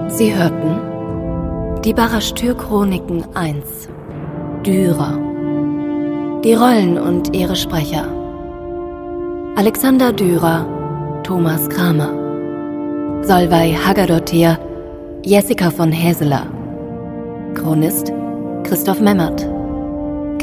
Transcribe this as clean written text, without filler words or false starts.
Sie hörten die Barashtür-Chroniken 1 Dürer. Die Rollen und ihre Sprecher: Alexander Dürer, Thomas Kramer. Solveig Haggadottir, Jessica von Häseler. Chronist: Christoph Memmert.